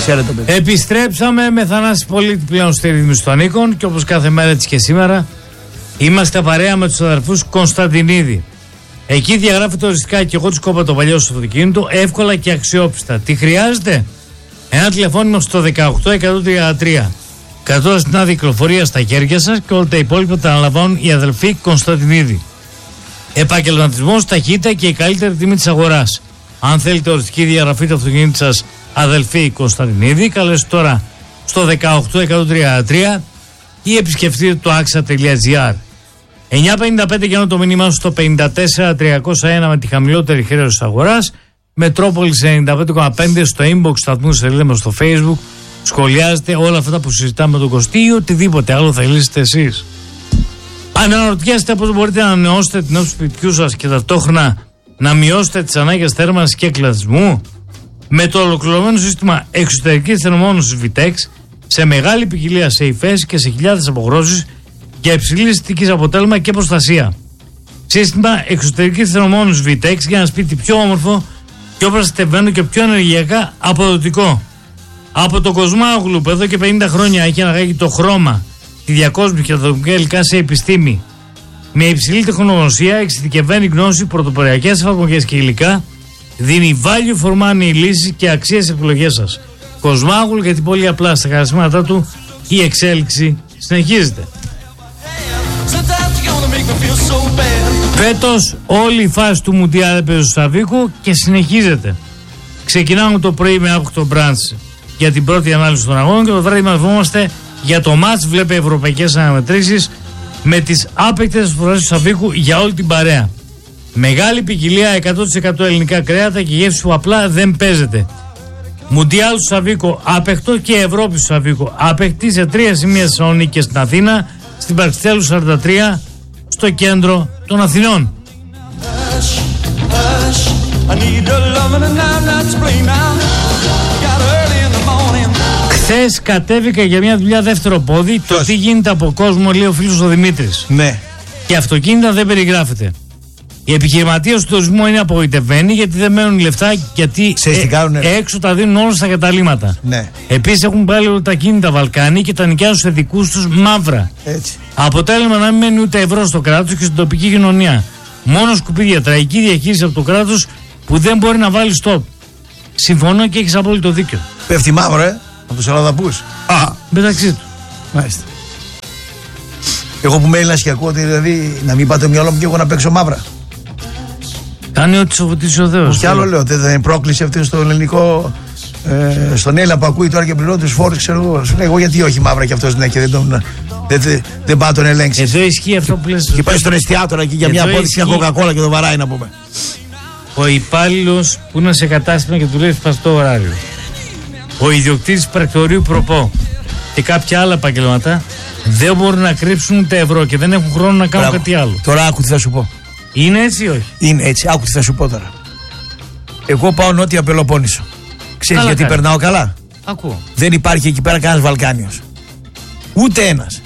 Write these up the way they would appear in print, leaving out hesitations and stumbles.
Ξέρετε, παιδί. Επιστρέψαμε με Θανάση Πολίτη πλέον στη ρύθμιση των Νίκων και όπως κάθε μέρα έτσι και σήμερα είμαστε παρέα με τους αδερφούς Κωνσταντινίδη. Εκεί διαγράφεται οριστικά και εγώ τους κόβα το παλιό στο αυτοκίνητο εύκολα και αξιόπιστα. Τι χρειάζεται? Ένα τηλεφώνημα στο 18133. Κρατώντας την άδεια κυκλοφορία στα χέρια σας και όλα τα υπόλοιπα τα αναλαμβάνουν οι αδελφοί Κωνσταντινίδη. Επαγγελματισμός, ταχύτητα και η καλύτερη τιμή της αγοράς. Αν θέλετε οριστική διαγραφή του αυτοκίνητου σας, αδελφοί Κωνσταντινίδη, καλέστε τώρα στο 18133 ή επισκεφτείτε το axa.gr. 9.55 για το μήνυμά στο 54.301 με τη χαμηλότερη χρέωση της αγοράς. Μετρόπολης 95,5 στο inbox σταθμού σελίδα μας στο Facebook. Σχολιάζετε όλα αυτά που συζητάμε με τον Κωστή ή οτιδήποτε άλλο θα λύσετε εσείς. Αν αναρωτιέστε πώς μπορείτε να ανανεώσετε την όψη του σπιτιού σας και ταυτόχρονα να μειώσετε τις ανάγκες θέρμανσης και κλαδισμού, με το ολοκληρωμένο σύστημα εξωτερικής θερμομόνωσης Vitex σε μεγάλη ποικιλία σε υφές και σε χιλιάδες αποχρώσεις για υψηλή αισθητικής αποτέλεσμα και προστασία. Σύστημα εξωτερικής θερμομόνωσης Vitex για ένα σπίτι πιο όμορφο, πιο προστατευμένο και πιο ενεργειακά αποδοτικό. Από το Κοσμάγλου που εδώ και 50 χρόνια έχει αναγάγει το χρώμα, τη διακόσμηση και τα δομικά υλικά σε επιστήμη. Με υψηλή τεχνογνωσία, εξειδικευμένη γνώση, πρωτοποριακές εφαρμογές και υλικά, δίνει value for money λύσεις και αξίες επιλογές σας. Κοσμάγλου, γιατί πολύ απλά στα χαρακτηριστικά του η εξέλιξη συνεχίζεται. Φέτος όλη η φάση του Μουντιάλ έπαιζε στο Σαββίκο και συνεχίζεται. Ξεκινάμε το πρωί με άκουτο μπραντς για την πρώτη ανάλυση των αγώνων και το βράδυ μαθαίνομαστε για το μάτς. Βλέπε ευρωπαϊκές αναμετρήσεις με τις άπαικτες φορές του Σαββίκου για όλη την παρέα. Μεγάλη ποικιλία, 100% ελληνικά κρέατα και γεύση που απλά δεν παίζεται. Μουντιάλ του Σαββίκο άπαικτο και Ευρώπη του Σαββίκο άπαικτη σε 3 σημεία στη Θεσσαλονίκη και στην Αθήνα, στην Παριστέλου 43 στο κέντρο των Αθηνών. Χθες κατέβηκα για μια δουλειά δεύτερο πόδι. Το τι γίνεται από κόσμο, λέει ο φίλος ο Δημήτρης. Ναι. Και αυτοκίνητα δεν περιγράφεται. Οι επιχειρηματίες του τουρισμού είναι απογοητευμένοι γιατί δεν μένουν λεφτά, γιατί έξω τα δίνουν όλα στα καταλήμματα. Ναι. Επίσης έχουν πάλι όλα τα κίνητα Βαλκάνι και τα νοικιάζουν σε δικούς τους μαύρα. Έτσι. Αποτέλεσμα να μην μένει ούτε ευρώ στο κράτος και στην τοπική κοινωνία. Μόνο σκουπίδια, τραγική διαχείριση από το κράτος που δεν μπορεί να βάλει stop. Συμφωνώ και έχεις απόλυτο δίκιο. Πέφτει μαύρο, από τους Αλλαδαπούς. Μεταξύ του. Μάλιστα. Εγώ που είμαι Έλληνας και ακούω ότι δηλαδή να μην πάτε μυαλό μου και εγώ να παίξω μαύρα. Κάνει ό,τι σου φωτίσει ο Θεός. Και άλλο λέω, δεν είναι πρόκληση αυτή στο ελληνικό, στον Έλληνα που ακούει τώρα και πληρώνει τους φόρους, ξέρω εγώ. Σου λέει εγώ γιατί όχι μαύρα και αυτός ναι, και δεν πάει τον ελέγξει. Εδώ ισχύει αυτό που λες. Και πάει στον εστιατόρα εκεί για μια απόδειξη, μια κοκακόλα και το βαράει να πούμε. Ο υπάλληλος που είναι σε κατάστημα και του λέει σπαστό ωράριο. Ο ιδιοκτήτης πρακτορείου προπό και κάποια άλλα επαγγελματά δεν μπορούν να κρύψουν ούτε ευρώ και δεν έχουν χρόνο να κάνουν κάτι άλλο. Τώρα άκου τι θα σου πω. Είναι έτσι ή όχι? Είναι έτσι, άκου τι θα σου πω τώρα. Εγώ πάω Νότια Πελοπόννησο. Ξέρεις γιατί κάνει. περνάω καλά? Ακούω. Δεν υπάρχει εκεί πέρα κανένας Βαλκάνιος. Ούτε ένας.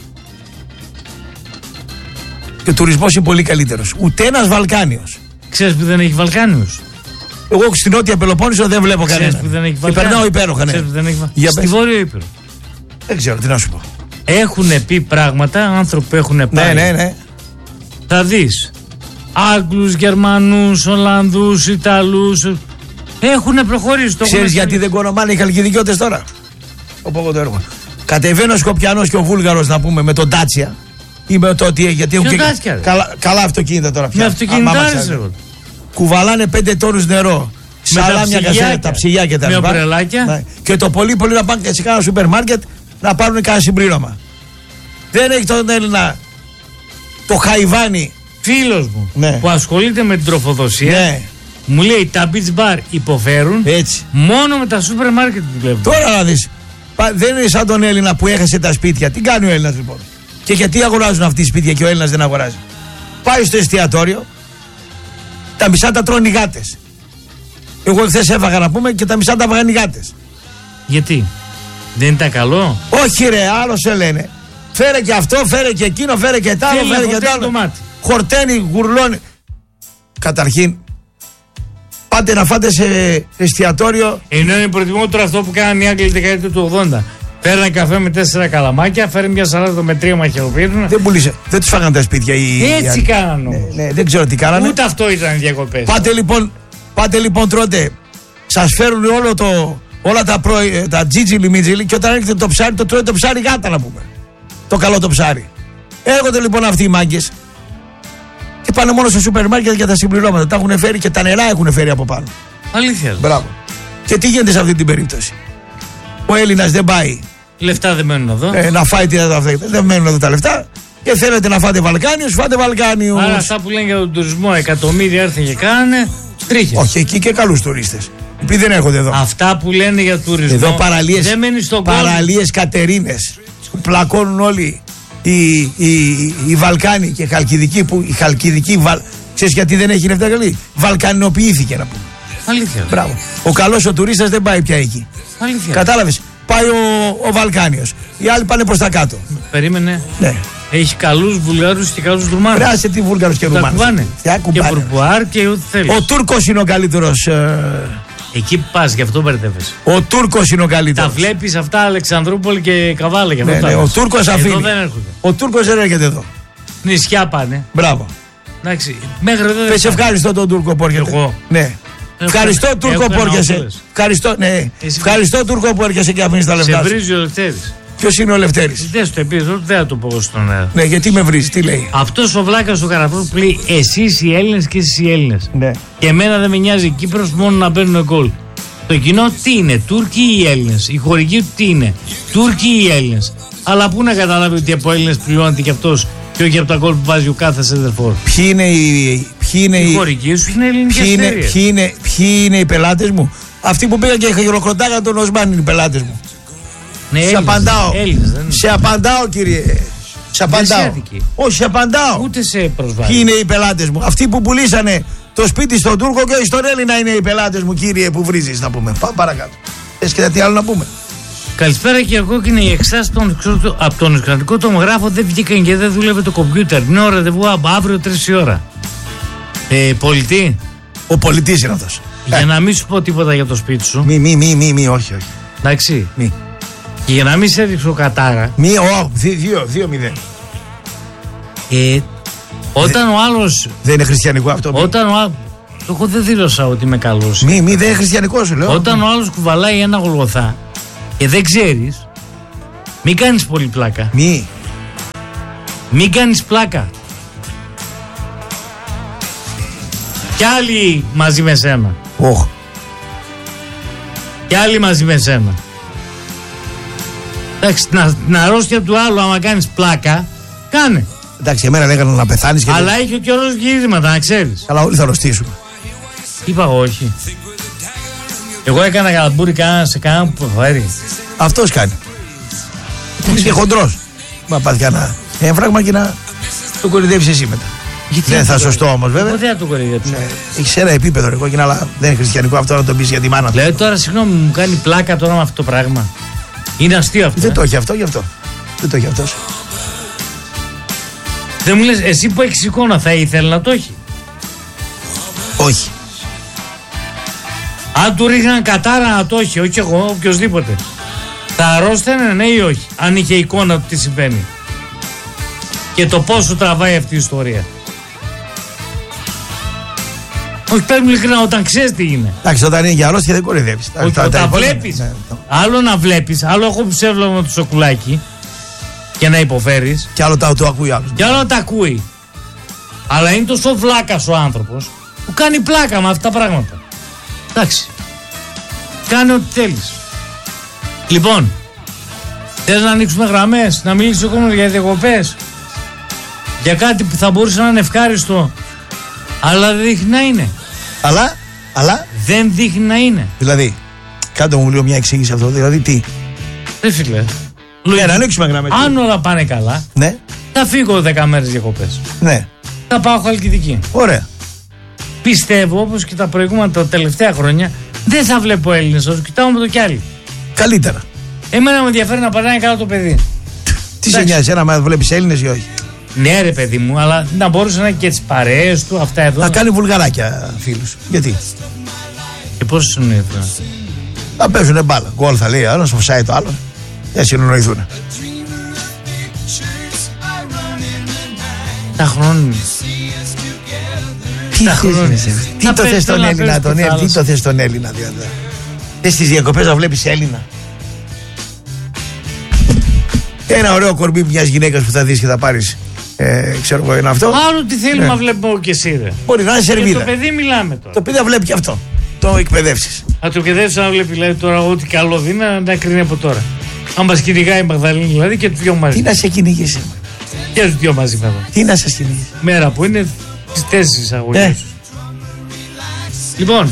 Και ο τουρισμός είναι πολύ καλύτερος. Ούτε ένας Βαλκάνιος. Ξέρεις που δεν έχει Βαλκάνιους? Εγώ στην Νότια Πελοπόννησο δεν βλέπω κανένα. Και περνάω υπέροχα. Ναι. Στη Βόρειο Ήπειρο. Δεν ξέρω τι να σου πω. Έχουν πει πράγματα, άνθρωποι έχουν πάει. Ναι. Θα δεις Άγγλους, Γερμανούς, Ολλανδούς, Ιταλούς. Έχουν προχωρήσει. Ξέρεις γιατί δεν κονομάνε οι χαλκιδικιώτες τώρα? Όπου εγώ το έργο. Κατεβαίνει ο Σκοπιανός και ο Βούλγαρος να πούμε με τον Τάτσια. Ή με το ότι γιατί έχουν και καλά αυτοκίνητα τώρα πια. Με αυτοκινητάρες. Κουβαλάνε 5 τόνους νερό. Σαλάμια κασέρια, τα ψυγιά και τα λοιπά. Ναι. Και το πολύ να πάνε και σε κάνα σούπερ μάρκετ να πάρουν κανένα συμπλήρωμα. Δεν έχει τον Έλληνα το Χαϊβάνι. Φίλος μου που ασχολείται με την τροφοδοσία μου λέει τα beach bar υποφέρουν. Έτσι. Μόνο με τα σούπερ μάρκετ που βλέπουν. Τώρα να δεις. Δεν είναι σαν τον Έλληνα που έχασε τα σπίτια. Τι κάνει ο Έλληνας λοιπόν? Και γιατί αγοράζουν αυτοί οι σπίτια και ο Έλληνας δεν αγοράζει? Πάει στο εστιατόριο, τα μισά τα τρώνε οι γάτες. Εγώ χθες έφαγα να πούμε και τα μισά τα βγαν οι γάτες. Γιατί? Δεν ήταν καλό? Όχι ρε, άλλο σε λένε. Φέρε και αυτό, φέρε και εκείνο, φέρε και τ' άλλο, φέρε και τ' άλλο. Χορταίνει, γουρλώνει. Καταρχήν, πάτε να φάτε σε εστιατόριο. Ενώ είναι προτιμότερο αυτό που κάνανε οι Άγγλοι τη δεκαετία του 80. Φέρναν καφέ με 4 καλαμάκια, φέρνει μια σαλάτα με 3 μαχαιροπύρουνα. Δεν πουλήσε. Δεν τους φάγανε τα σπίτια Έτσι κάνανε. Ναι, δεν ξέρω τι κάνανε. Ούτε αυτό ήταν οι διακοπές. Πάτε λοιπόν, τρώτε. Σας φέρουν όλα τα τζίτζιλι μίτζιλι και όταν έρχεται το ψάρι, το τρώει το ψάρι γάτα να πούμε. Το καλό το ψάρι. Έρχονται λοιπόν αυτοί οι μάγκες και πάνε μόνο στο σούπερ μάρκετ για τα συμπληρώματα. Τα έχουν φέρει και τα νερά έχουν φέρει από πάνω. Αλήθεια. Μπράβο. Και τι γίνεται σε αυτή την περίπτωση? Ο Έλληνας δεν πάει. Λεφτά δεν μένουν εδώ. Να φάει δεν μένουν εδώ τα λεφτά. Και θέλετε να φάτε Βαλκάνιους, φάτε Βαλκάνιους. Άρα αυτά που λένε για τον τουρισμό, εκατομμύρια έρθουν και κάνανε τρίχες. Όχι, εκεί και καλούς τουρίστες. Επειδή δεν έρχονται εδώ. Αυτά που λένε για τουρισμό. Εδώ παραλίες, δεν μένει στον παραλίες Κατερίνες που πλακώνουν όλοι οι Βαλκάνοι και Χαλκιδικοί. Που η Χαλκιδική, ξέρεις γιατί δεν έχει λεφτά καλή? Βαλκανοποιήθηκε να πούμε. Αλήθεια. Μπράβο. Ο καλός ο τουρίστας δεν πάει πια εκεί. Αλήθεια. Κατάλαβες? Πάει ο Βαλκάνιος. Οι άλλοι πάνε προς τα κάτω. Περίμενε. Ναι. Έχει καλούς Βουλγάρους και καλούς Ρουμάνους. Πράσε τι Βούλγαρους και Ρουμάνους. Και Μπουρμπουάρ και ό,τι θέλεις. Ο Τούρκος είναι ο καλύτερος. Εκεί που πας, γι' αυτό μπερδεύεσαι. Ο Τούρκος είναι ο καλύτερος. Τα βλέπεις αυτά Αλεξανδρούπολη και Καβάλα. Γι' αυτό ναι, ο Τούρκος αφήνει. Εδώ δεν έρχονται. Ο Τούρκος δεν έρχεται εδώ. Νησιά πάνε. Μπράβο. Εντάξει, μέχρι εδώ δεν. Πες ευχαριστώ τον Τούρκο που έρχεται. Εγώ. Ναι. Ευχαριστώ Τούρκο που έρχεσαι. Ευχαριστώ Τούρκο που έρχεσαι και αφήνεις τα λεφτά. Σε βρίζει ο Λευτέρης. Ποιος είναι ο Λευτέρης? Δεν στο επίσης, δεν θα το πω στον αέρα. Ναι, γιατί με βρίζει, τι λέει? Αυτός ο βλάκας του Καραπρού που λέει εσείς οι Έλληνες και εσείς οι Έλληνες. Ναι. Και εμένα δεν με νοιάζει η Κύπρος μόνο να παίρνουν γκολ. Το κοινό τι είναι, Τούρκοι ή Έλληνες? Η χορηγοί του τι είναι, Τούρκοι ή Έλληνες? Αλλά πού να καταλάβει ότι από Έλληνες πληρώνεται και αυτός και όχι από τα γκολ που βάζει ο κάθε σεντερφόρ? Ποιοι είναι οι χορηγοί σου, είναι ελληνικές εταιρείες. Ποιοι είναι οι πελάτες μου? Αυτοί που πήγαν και χειροκροτάγαν τον Οσμάν είναι οι πελάτες μου. Ναι, σε απαντάω. Έλληνες, σε απαντάω, κύριε. Σε απαντάω. Όχι, σε απαντάω. Ούτε σε προσβάλλει. Ποιοι είναι οι πελάτες μου? Αυτοί που πουλήσανε το σπίτι στον Τούρκο και όχι στον Έλληνα είναι οι πελάτες μου, κύριε, που βρίζεις, να πούμε. Πάμε παρακάτω. Θες και τι άλλο να πούμε? Καλησπέρα, κύριε Κόκκινη. Οι εξάσεις από τον Ισκρατικό τομογράφο δεν βγήκαν και δεν δούλευε το κομπιούτερ. Ναι, ραντεβού από αύριο 3 η ώρα. Πολιτή. Ο πολιτής είναι αυτός. Για να μην σου πω τίποτα για το σπίτι σου. Μη, όχι. Εντάξει. Μη. Και για να μην σε ρίξω κατάρα. 2-0. Όταν ο άλλος. Δεν είναι χριστιανικό αυτό? Όταν ο άλλος. Εγώ δεν δήλωσα ότι είμαι καλός. Δεν είναι χριστιανικό, σου λέω. Όταν ο άλλος κουβαλάει ένα γολγοθά και δεν ξέρεις, μην κάνεις πολύ πλάκα. Μην κάνεις πλάκα. Κι άλλοι μαζί με σένα. Κι άλλοι μαζί με σένα. Εντάξει, την αρρώστια του άλλου, άμα κάνεις πλάκα, κάνε. Εντάξει, εμένα λέγανε να πεθάνεις. Αλλά έχει ο καιρός γυρίσματα, να ξέρεις. Αλλά όλοι θα αρρωστήσουμε. Είπα εγώ όχι. Εγώ έκανα καλαμπούρι σε κανέναν που φέρει. Αυτός κάνει. Είσαι και χοντρός. Μα πας για ένα έμφραγμα και να το κορυδεύεις εσύ μετά. Δεν θα σωστό όμως βέβαια. Δεν θα το κορυδεύεις. Έχεις ένα επίπεδο ρεκόκκινα, αλλά δεν είναι χριστιανικό αυτό να το πεις για τη μάνα του. Δηλαδή τώρα συγγνώμη, μου κάνει πλάκα τώρα με αυτό το πράγμα. Είναι αστείο αυτό. Δεν το έχει αυτό, γι' αυτό. Δεν το έχει αυτός. Δεν μου λες, εσύ που έχεις εικόνα θα ήθελε να το έχει? Όχι. Αν του ρίχναν κατάρα να το έχει, όχι εγώ, οποιοδήποτε. Θα αρρώστανε, ναι ή όχι? Αν είχε εικόνα του τι συμβαίνει. Και το πόσο τραβάει αυτή η ιστορία. Όχι, πες μου ειλικρινά, όταν ξέρεις τι είναι. Εντάξει, όταν είναι για αρρώστια δεν κορυδεύεις. Όταν βλέπεις. Άλλο να βλέπεις, άλλο έχω ψεύλο με το σοκουλάκι και να υποφέρεις. Και άλλο το ακούει άλλος. Και άλλο τα ακούει. Αλλά είναι τόσο βλάκας ο άνθρωπος που κάνει πλάκα με αυτά τα πράγματα. Εντάξει. Κάνε ό,τι θέλεις. Λοιπόν, θες να ανοίξουμε γραμμές, να μιλήσεις ο κόσμος για διακοπές, για κάτι που θα μπορούσε να είναι ευχάριστο, αλλά δεν δείχνει να είναι. Αλλά. Δεν δείχνει να είναι. Δηλαδή, κάντε μου λίγο μια εξήγηση αυτό. Δηλαδή, τι. Δεν φίλε. Να ανοίξουμε γραμμές. Αν όλα πάνε καλά, ναι, θα φύγω 10 μέρες διακοπές. Ναι. Θα πάω Χαλκιδική. Ωραία. Πιστεύω, όπως και τα προηγούμενα τα τελευταία χρόνια, δεν θα βλέπω Έλληνες, θα τους κοιτάω με το κι άλλοι. Καλύτερα. Εμένα με ενδιαφέρει να πατάει καλά το παιδί. Τι σε νοιάζει, να βλέπεις Έλληνες ή όχι? Ναι, ρε παιδί μου, αλλά να μπορούσε να έχει και τις παρέες του, αυτά εδώ. Να κάνει βουλγαράκια, φίλους. Γιατί? Και πώς συνοηθούν? Θα παίζουνε μπάλα. Γκολ θα λέει άλλος, offside το άλλο. Δεν συνοηθούν. Τα χρόνια. Τι το θες τον Έλληνα, τι το θες τον Έλληνα, δηλαδή. Θες στις διακοπές να βλέπεις Έλληνα? Ένα ωραίο κορμί μιας γυναίκας που θα δεις και θα πάρεις, ξέρω εγώ, είναι αυτό. Άλλο τι θέλει να βλέπω και εσύ, ρε. Μπορεί να είναι σερβίδα. Το παιδί μιλάμε τώρα. Το παιδί θα βλέπει και αυτό. Το εκπαιδεύσεις. Θα το εκπαιδεύσεις να βλέπει, δηλαδή τώρα ό,τι καλό δει να κρίνει από τώρα. Αν μας κυνηγάει η Μαγδαλήνη, δηλαδή και τους δυο μαζί. Τι να σε κυνηγήσει? Και τους δυο μαζί βέβαια. Τι να σας κυνηγήσει? Μέρα που είναι τις 4 αγωγές. Λοιπόν,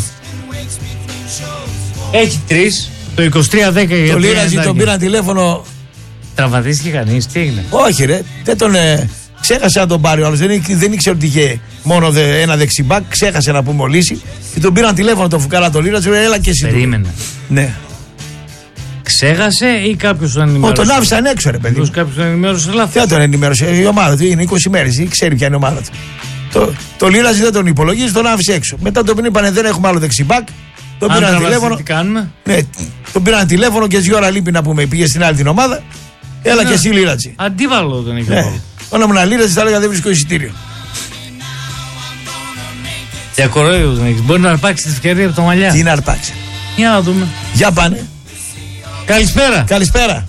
έχει 3. Το 23-10 για το Λίραζι τον πήραν τηλέφωνο. Τραυματίστηκε κανείς, τι έγινε? Όχι ρε, δεν τον ξέχασε να τον πάρει ο άλλος. Δεν ήξερε ότι είχε μόνο ένα δεξιμπάκ. Ξέχασε να πούμε λύση. Και τον πήραν τηλέφωνο τον φουκάρα το Λίραζι. Έλα και εσύ. Περίμενε. Ναι. Ξέχασε ή κάποιος τον ενημέρωσε? Τον άφησαν έξω ρε παιδί. Κάποιος τον ενημέρωσε λάθος. Δεν τον ενημέρωσε. Η ομάδα του είναι 20 μέρες. Ξέρει ποια είναι η ομάδα του. Το Λίραζι δεν τον υπολογίζει, τον άφησε έξω. Μετά τον είπανε δεν έχουμε άλλο δεξιμπάκ. Τον πήραν τηλέφωνο. Τι κάνουμε? Ναι, τον πήραν τηλέφωνο και 2 ώρα λείπει να πούμε. Πήγε στην άλλη την ομάδα. Έλα και εσύ Λίρατζι. Αντίβαλο τον είχε βάλει. Όταν ήμουν Λίρατζι θα έλεγα δεν βρίσκω εισιτήριο. Για κορόιδο τον έχεις. Μπορεί να αρπάξει τη ευκαιρία από τα μαλλιά. Τι να αρπάξει? Για να δούμε. Για πάνε. Καλησπέρα. Καλησπέρα.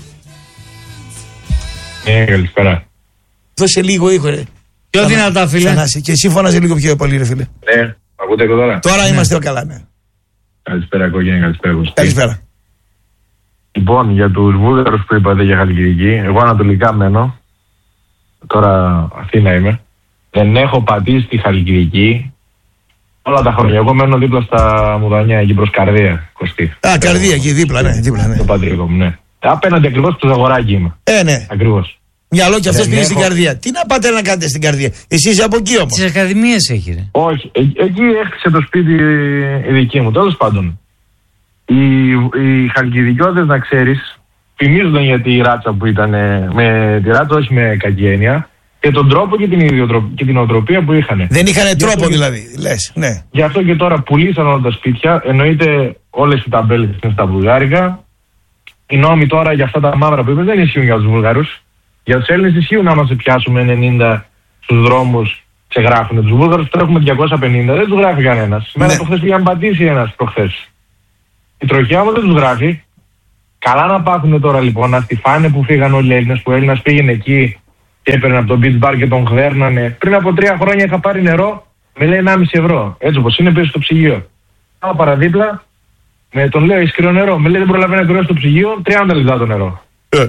Καλησπέρα. Δώσε λίγο ήχο ρε. Πιο δυνατά φίλε. Και εσύ φώναζε λίγο πιο πολύ ρε φίλε. Ναι, ακούτε εδώ τώρα? Τώρα είμαστε καλά, ναι. Καλησπέρα κόκκινη, καλησπέρα. Καλησπέρα. Λοιπόν, για τους Βούλγαρους που είπατε για Χαλκιδική, εγώ ανατολικά μένω. Τώρα Αθήνα είμαι. Δεν έχω πατήσει τη Χαλκιδική όλα τα χρόνια. Εγώ μένω δίπλα στα Μουδανιά, εκεί προς Καρδία, Κωστή. Α, Καρδία, εκεί δίπλα, ναι. Το πατρικό μου, ναι. Απέναντι ακριβώς στο Ζαγοράκι είμαι. Ναι. Ακριβώς. Μυαλό και αυτός πήγε στην Καρδία. Τι να πάτε να κάνετε στην Καρδία? Εσύ είσαι από εκεί όμως. Τις ακαδημίες έχει ρε. Όχι, εκεί έχτισε το σπίτι η δική μου. Τέλος πάντων, οι Χαλκιδικιώτες, να ξέρεις, θυμίζονταν για τη ράτσα που ήταν, με τη ράτσα όχι με κακή έννοια, και τον τρόπο και την οτροπία που είχαν. Δεν είχαν τρόπο δηλαδή, λες, ναι. Γι' αυτό και τώρα πουλήσαν όλα τα σπίτια, εννοείται όλες οι ταμπέλες είναι στα βουλγάρικα. Οι νόμοι τώρα για αυτά τα μαύρα που είπες δεν ισχύουν για τους Βούλγαρους. Για τους Έλληνες ισχύουν άμα σε πιάσουμε 90 στους δρόμους, σε γράφουν. Τους Βούλγαρους τρέχουμε 250, δεν τους γράφει κανένας. Μέρα από χθες πήγαν πατήσει ένας προχθές. Η τροχιά όμως δεν τους γράφει. Καλά να πάθουν τώρα λοιπόν, να στιφάνε που φύγαν όλοι οι Έλληνες, που ο Έλληνας πήγαινε εκεί και έπαιρνε από τον beach bar και τον χδέρνανε. Πριν από 3 χρόνια είχα πάρει νερό, με λέει 1,5 ευρώ. Έτσι όπως είναι, πίσω στο ψυγείο. Πάω παραδίπλα, τον λέω ισχυρό νερό. Με λέει δεν προλαβαίνει να κρυώσει στο ψυγείο, 30 λεπτά το νερό.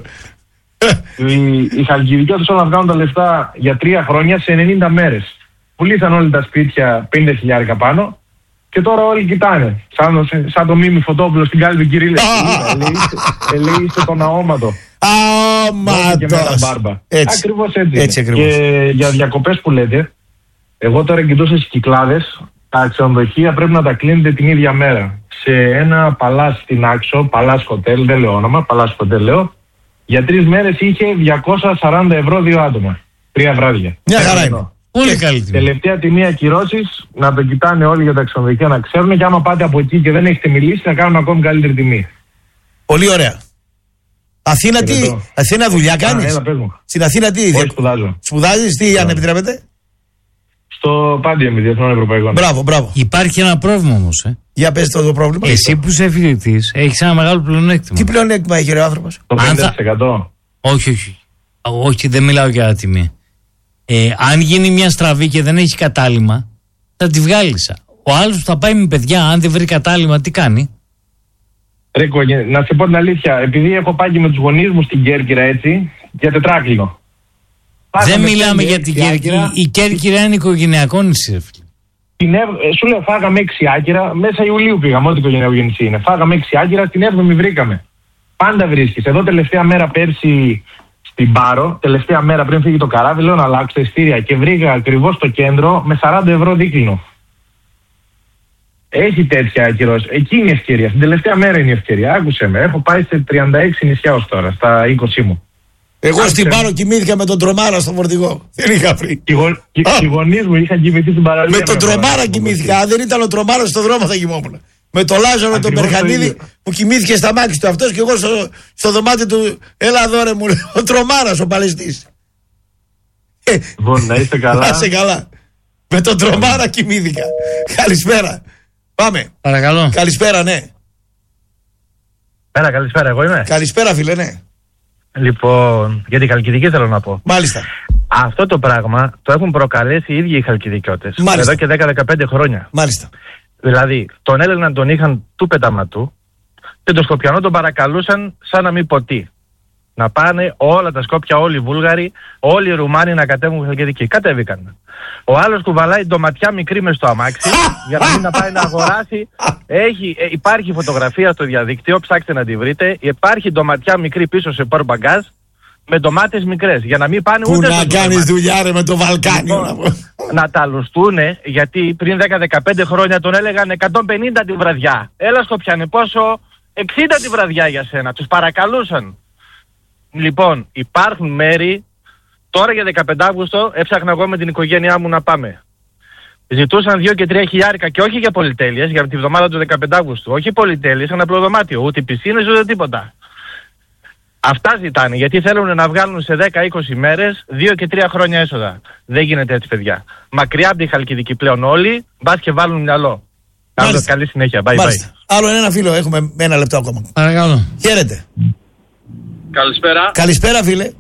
Οι Χαλκιδικιώτες όλα βγάλουν τα λεφτά για 3 χρόνια σε 90 μέρες. Πουλήσαν όλοι τα σπίτια 50.000 πάνω και τώρα όλοι κοιτάνε. Σαν το Μίμη Φωτόπουλο στην Κάλυβη Κυρίλα. Λέει είστε τον αόματο. Αόματος. Ακριβώς έτσι. Και για διακοπές που λέτε, εγώ τώρα κοιτούσα στις Κυκλάδες, τα ξενοδοχεία πρέπει να τα κλείνετε την ίδια μέρα. Σε ένα παλάς στην Άξο, Παλάς Hotel, δεν λέω όνομα, Παλάς Hotel λέω, για 3 μέρες είχε 240 ευρώ 2 άτομα. 3 βράδια. Μια χαρά είναι. Πολύ καλή τιμή. Τελευταία τιμή ακυρώσεις, να το κοιτάνε όλοι για τα ξενοδοχεία να ξέρουν, και άμα πάτε από εκεί και δεν έχετε μιλήσει, να κάνουν ακόμη καλύτερη τιμή. Πολύ ωραία. Αθήνα τι, Αθήνα δουλειά κάνεις? Έλα, πες μου. Στην Αθήνα τι? Όχι, σπουδάζω. Σπουδάζεις, τι αν επιτρέπετε? Στο Πάντιεμι, Διεθνών Ευρωπαϊκών. Μπράβο. Υπάρχει ένα πρόβλημα όμως. Για πες το πρόβλημα. Εσύ που είσαι φοιτητής, έχεις ένα μεγάλο πλεονέκτημα. Τι πλεονέκτημα έχει ο άνθρωπος? Το 50%. Όχι, δεν μιλάω για τιμή. Αν γίνει μια στραβή και δεν έχει κατάλημα, θα τη βγάλεις. Ο άλλος που θα πάει με παιδιά, αν δεν βρει κατάλημα, τι κάνει? Ρε, να σε πω την αλήθεια, επειδή έχω πάει και με τους γονείς μου στην Κέρκυρα έτσι, για τετράκλινο. Δεν μιλάμε για την Κέρκυρα. Η Κέρκυρα είναι οικογενειακό νησί. Σου λέω, φάγαμε 6 άκυρα, μέσα Ιουλίου πήγαμε, ό,τι οικογενειακό νησί είναι. Φάγαμε 6 άκυρα, την 7η βρήκαμε. Πάντα βρίσκεις. Εδώ τελευταία μέρα πέρσι στην Πάρο, τελευταία μέρα πριν φύγει το καράβι, λέω να αλλάξω τα ειστήρια και βρήκα ακριβώς στο κέντρο με 40 ευρώ δίκλινο. Έχει τέτοια ακυρώσεις. Εκεί είναι η ευκαιρία. Στην τελευταία μέρα είναι η ευκαιρία. Άκουσε με. Έχω πάει σε 36 νησιά ως τώρα, στα 20 μου. Εγώ στην Πάρο κοιμήθηκα με τον Τρομάρα στο φορτηγό. Δεν είχα βρει. Οι γονείς μου είχαν κοιμηθεί στην παραλία. Με τον Τρομάρα κοιμήθηκα. Αν δεν ήταν ο Τρομάρας στον δρόμο θα κοιμόμουν. Με το Λάζαρο τον Περχανίδη που κοιμήθηκε στα μάξι του αυτός και εγώ στο δωμάτιο του. Έλα εδώ ρε μου, ο Τρομάρας ο Παλαιστής. Λοιπόν, να είστε καλά. Να είστε καλά. Με τον Τρομάρα κοιμήθηκα. Καλησπέρα. Πάμε. Παρακαλώ. Καλησπέρα, ναι. Έλα, καλησπέρα, εγώ είμαι. Καλησπέρα, φίλε, ναι. Λοιπόν, για την Χαλκιδική θέλω να πω. Μάλιστα. Αυτό το πράγμα το έχουν προκαλέσει οι ίδιοι οι Χαλκιδικιώτες. Μάλιστα. Εδώ και 10-15 χρόνια. Μάλιστα. Δηλαδή, τον Έλληνα τον είχαν του πεταματού και τον Σκοπιανό τον παρακαλούσαν σαν να μην ποτεί. Να πάνε όλα τα Σκόπια, όλοι οι Βούλγαροι, όλοι οι Ρουμάνοι να κατέβουν Χαλκιδική. Κατέβηκαν. Ο άλλος κουβαλάει ντοματιά μικρή μες στο αμάξι για να μην να πάει να αγοράσει. Υπάρχει φωτογραφία στο διαδίκτυο, ψάξτε να τη βρείτε. Υπάρχει ντοματιά μικρή πίσω σε πορμπαγκάζ με ντομάτες μικρές για να μην πάνε Πού ούτε να κάνεις δουλειά ρε με το Βαλκάνιο. Να τα λουστούνε, γιατί πριν 10-15 χρόνια τον έλεγαν 150 τη βραδιά. Έλα Σκοπιάνε, πόσο? 60 τη βραδιά για σένα. Τους παρακαλούσαν. Λοιπόν, υπάρχουν μέρη. Τώρα για 15 Αύγουστο έψαχνα εγώ με την οικογένειά μου να πάμε. Ζητούσαν 2 και 3 χιλιάρικα και όχι για πολυτέλειες, για τη βδομάδα του 15 Αύγουστου. Όχι πολυτέλειες, ένα απλό ούτε πισίνες ούτε τίποτα. Αυτά ζητάνε, γιατί θέλουν να βγάλουν σε 10-20 μέρες 2 και 3 χρόνια έσοδα. Δεν γίνεται έτσι, παιδιά. Μακριά από τη Χαλκιδική πλέον όλοι, μπας και βάλουν μυαλό. Καλή συνέχεια. Bye bye. Άλλο ένα φίλο, έχουμε ένα λεπτό ακόμα. Παρακαλώ. Χαίρετε. Καλησπέρα. Καλησπέρα, φίλε.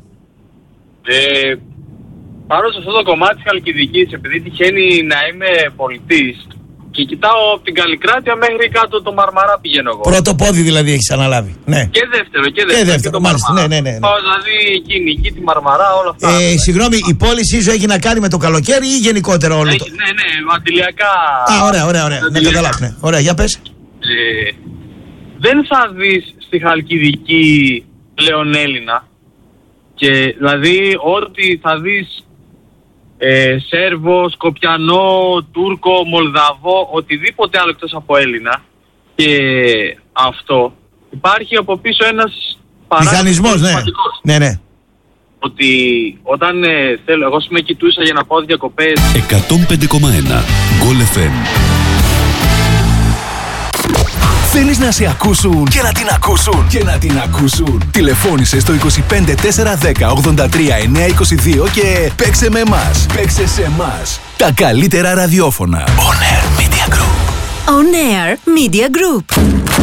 Πάνω σε αυτό το κομμάτι της Χαλκιδικής, επειδή τυχαίνει να είμαι πολιτής και κοιτάω από την Καλλικράτεια μέχρι κάτω το Μαρμαρά πηγαίνω εγώ. Πρώτο πόδι δηλαδή έχεις αναλάβει. Ναι. Και δεύτερο. Και δεύτερο, μάλιστα. Ναι. Πάω δηλαδή εκεί τη Μαρμαρά, όλα αυτά. Συγγνώμη, η πώλησή σου έχει να κάνει με το καλοκαίρι ή γενικότερα όλο το? Ναι, αντιλιακά. Ωραία. Ναι, καταλάβω. Ναι. Ωραία, για πες. Δεν θα δεις στη Χαλκιδική πλέον Έλληνα. Και δηλαδή ό,τι θα δεις Σέρβο, Σκοπιανό, Τούρκο, Μολδαβό, οτιδήποτε άλλο εκτός από Έλληνα. Και αυτό υπάρχει από πίσω ένας μηχανισμός, ναι. Ότι όταν θέλω, εγώ με κοιτούσα για να πάω διακοπές. 105,1 Goal FM. Θέλεις να σε ακούσουν και να την ακούσουν. Τηλεφώνησε στο 25 410 83 922 και παίξε με εμάς. Παίξε σε εμάς. Τα καλύτερα ραδιόφωνα. On Air Media Group. On Air Media Group.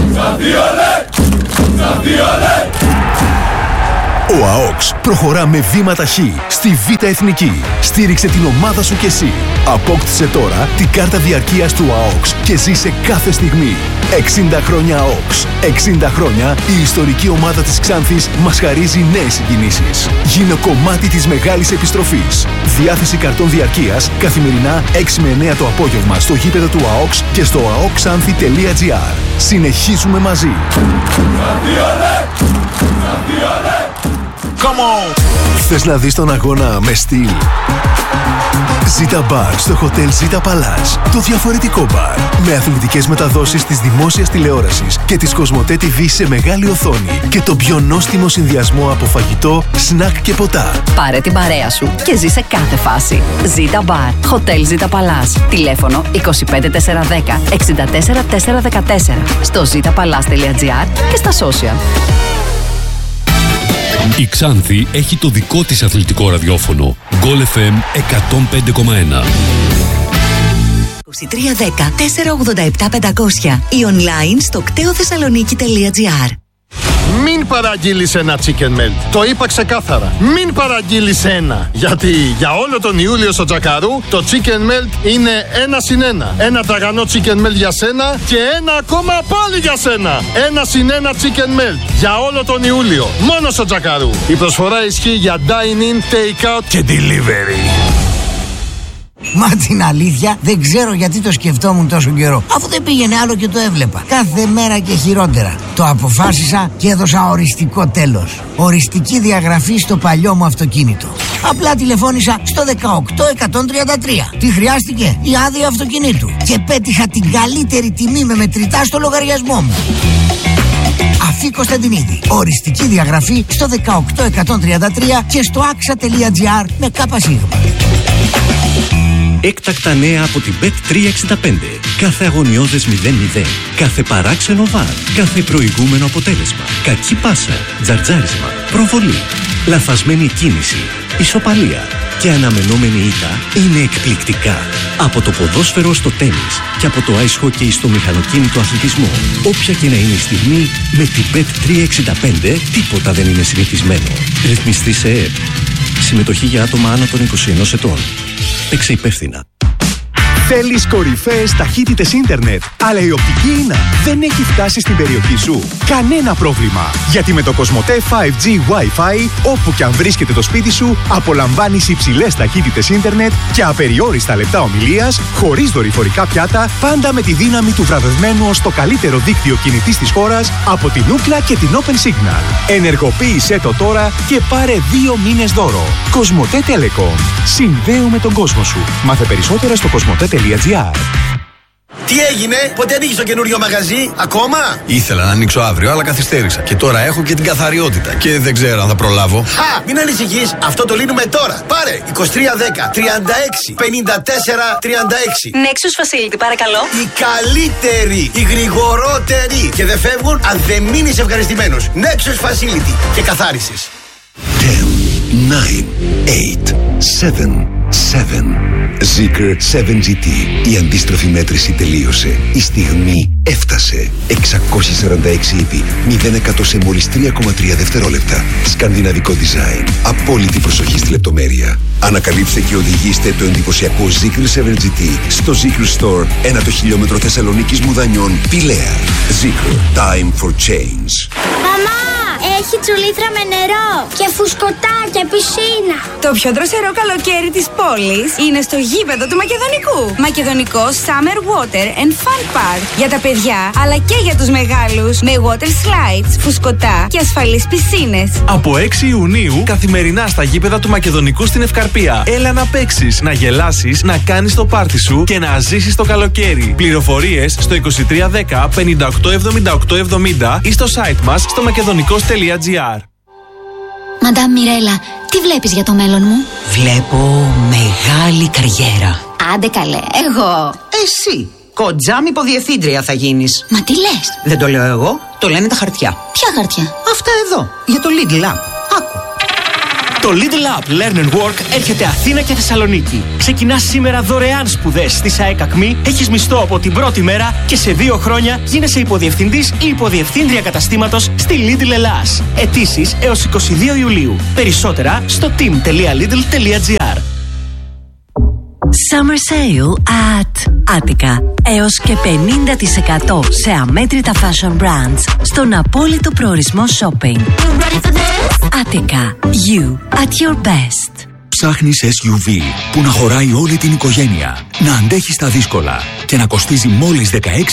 Ο ΑΟΚΣ προχωρά με βήμα ταχύ στη Β' Εθνική. Στήριξε την ομάδα σου κι εσύ. Απόκτησε τώρα την κάρτα διαρκείας του ΑΟΚΣ και ζήσε κάθε στιγμή. 60 χρόνια ΑΟΚΣ. 60 χρόνια η ιστορική ομάδα της Ξάνθης μας χαρίζει νέες συγκινήσεις. Γίνε κομμάτι της μεγάλης επιστροφής. Διάθεση καρτών διαρκείας καθημερινά 6 με 9 το απόγευμα στο γήπεδο του ΑΟΚΣ και στο aoxanthi.gr. Συνεχίζουμε μαζί. Θες να δεις τον αγώνα με στυλ? Ζήτα Μπαρ στο Hotel Ζήτα Παλάς. Το διαφορετικό μπαρ. Με αθλητικές μεταδόσεις της δημόσιας τηλεόρασης και της Κοσμοτέ TV σε μεγάλη οθόνη. Και το πιο νόστιμο συνδυασμό από φαγητό, σνακ και ποτά. Πάρε την παρέα σου και ζήσε κάθε φάση. Ζήτα Μπαρ. Hotel Ζήτα Παλάς. Τηλέφωνο 25410 64414. Στο zitapalaz.gr και στα social. Η Ξάνθη έχει το δικό της αθλητικό ραδιόφωνο. Goal FM 105,1. 2310 487 500 ή online στο κτεothessaloniki.gr. Μην παραγγείλεις ένα chicken melt. Το είπα ξεκάθαρα. Μην παραγγείλεις ένα. Γιατί για όλο τον Ιούλιο στο Τζακαρού το chicken melt είναι 1+1. Ένα τραγανό chicken melt για σένα και ένα ακόμα πάλι για σένα. 1+1 chicken melt για όλο τον Ιούλιο. Μόνο στο Τζακαρού. Η προσφορά ισχύει για dine-in, take-out και delivery. Μα την αλήθεια δεν ξέρω γιατί το σκεφτόμουν τόσο καιρό, αφού δεν πήγαινε άλλο και το έβλεπα κάθε μέρα και χειρότερα. Το αποφάσισα και έδωσα οριστικό τέλος. Οριστική διαγραφή στο παλιό μου αυτοκίνητο. Απλά τηλεφώνησα στο 18133. Τι χρειάστηκε? Η άδεια αυτοκινήτου. Και πέτυχα την καλύτερη τιμή με μετρητά στο λογαριασμό μου. Αφή Κωνσταντινίδη. Οριστική διαγραφή στο 18133 και στο axa.gr με ΚΣ. Έκτακτα νέα από την Bet365. Κάθε αγωνιώδες 0-0. Κάθε παράξενο βαρ. Κάθε προηγούμενο αποτέλεσμα. Κακή πάσα. Τζαρτζάρισμα. Προβολή. Λαθασμένη κίνηση. Ισοπαλία. Και αναμενόμενη ήττα είναι εκπληκτικά. Από το ποδόσφαιρο στο τένις και από το ice hockey στο μηχανοκίνητο αθλητισμό. Όποια και να είναι η στιγμή, με την Bet365 τίποτα δεν είναι συνηθισμένο. Ρυθμιστή σε ΕΕΠ. Συμμετοχή για άτομα άνω των 21 ετών. Παίξε υπεύθυνα. Θέλεις κορυφαίες ταχύτητες ίντερνετ, αλλά η οπτική ίνα δεν έχει φτάσει στην περιοχή σου? Κανένα πρόβλημα, γιατί με το Κοσμοτέ 5G Wi-Fi, όπου και αν βρίσκεται το σπίτι σου, απολαμβάνεις υψηλές ταχύτητες ίντερνετ και απεριόριστα λεπτά ομιλίας, χωρίς δορυφορικά πιάτα, πάντα με τη δύναμη του βραβευμένου ως το καλύτερο δίκτυο κινητής της χώρας από την Ookla και την Open Signal. Ενεργοποίησέ το τώρα και πάρε 2 μήνες δώρο. Κοσμοτέ Telecom. Συνδέουμε τον κόσμο σου. Μάθε περισσότερα στο κοσμοτέ.gr. Τι έγινε, πότε ανοίγεις το καινούριο μαγαζί, ακόμα? Ήθελα να ανοίξω αύριο, αλλά καθυστέρησα. Και τώρα έχω και την καθαριότητα. Και δεν ξέρω αν θα προλάβω. Χα! Μην ανησυχείς, αυτό το λύνουμε τώρα. Πάρε 2310 36 54 36. Nexus Facility, παρακαλώ. Οι καλύτεροι, οι γρηγορότεροι. Και δεν φεύγουν αν δεν μείνεις ευχαριστημένος. Nexus Facility και καθάρισες. 10, 9, 8, 7, 7. Zeekr 7GT. Η αντίστροφη μέτρηση τελείωσε. Η στιγμή έφτασε. 646 ύπη. 0% σε μόλις 3,3 δευτερόλεπτα. Σκανδιναβικό design. Απόλυτη προσοχή στη λεπτομέρεια. Ανακαλύψτε και οδηγήστε το εντυπωσιακό Zeekr 7GT στο Zeekr Store 1 το χιλιόμετρο Θεσσαλονίκης Μουδανιών, Πηλαία. Zeekr. Time for change. Μαμά! Έχει τσουλήθρα με νερό και φουσκωτά και πισίνα. Το πιο δροσερό καλοκαίρι της πόλης είναι στο γήπεδο του Μακεδονικού. Μακεδονικό Summer Water and Fun Park. Για τα παιδιά αλλά και για τους μεγάλους. Με water slides, φουσκωτά και ασφαλείς πισίνες. Από 6 Ιουνίου καθημερινά στα γήπεδα του Μακεδονικού στην Ευκαρπία. Έλα να παίξεις, να γελάσεις, να κάνεις το πάρτι σου και να ζήσεις το καλοκαίρι. Πληροφορίες στο 2310 58 78 70 ή στο site μας στο makedonico.gr. Μαντάμ Μιρέλα, τι βλέπεις για το μέλλον μου? Βλέπω μεγάλη καριέρα. Άντε καλέ, εγώ. Εσύ, κοντζάμ υποδιευθύντρια θα γίνεις. Μα τι λες? Δεν το λέω εγώ, το λένε τα χαρτιά. Ποια χαρτιά? Αυτά εδώ, για το Lidl App. Άκου. Το Lidl App Learn and Work έρχεται Αθήνα και Θεσσαλονίκη. Ξεκινάς σήμερα δωρεάν σπουδές στη ΣΑΕΚ ΑΚΜΗ, έχεις μισθό από την πρώτη μέρα και σε 2 χρόνια γίνεσαι υποδιευθυντής ή υποδιευθύντρια καταστήματος στη Lidl Ελλάς. Αιτήσεις έως 22 Ιουλίου. Περισσότερα στο team.lidl.gr. Summer Sale at Attica. Έως και 50% σε αμέτρητα fashion brands στον απόλυτο προορισμό shopping. Attica. You at your best. Ψάχνεις SUV που να χωράει όλη την οικογένεια, να αντέχει στα δύσκολα και να κοστίζει μόλις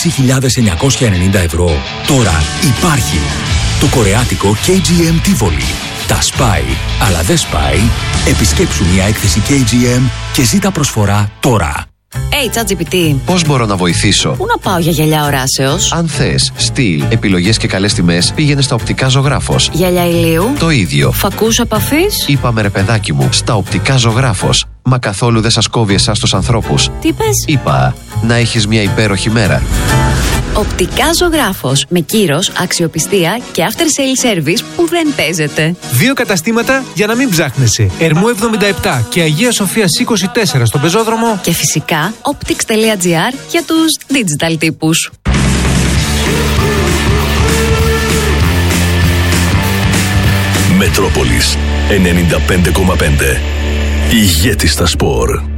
16.990 ευρώ. Τώρα υπάρχει το κορεάτικο KGM Tivoli. Τα σπάει, αλλά δεν σπάει. Επισκέψου μια έκθεση KGM και ζήτα προσφορά τώρα. ChatGPT. Πώς μπορώ να βοηθήσω? Πού να πάω για γυαλιά οράσεως? Αν θες στυλ, επιλογές και καλές τιμές, πήγαινε στα οπτικά Ζωγράφος. Γυαλιά ηλίου. Το ίδιο. Φακούς επαφής. Είπαμε ρε παιδάκι μου, στα οπτικά Ζωγράφος. Μα καθόλου δεν σας κόβει εσάς τους ανθρώπους. Τι πες? Είπα, να έχεις μια υπέροχη μέρα. Οπτικά Ζωγράφος. Με κύρος, αξιοπιστία και after sale service που δεν παίζεται. 2 καταστήματα για να μην ψάχνεσαι. Ερμού 77 και Αγία Σοφίας 24 στον Πεζόδρομο. Και φυσικά optics.gr για τους digital τύπους. Μετρόπολης 95,5. Ηγέτη στα σπορ.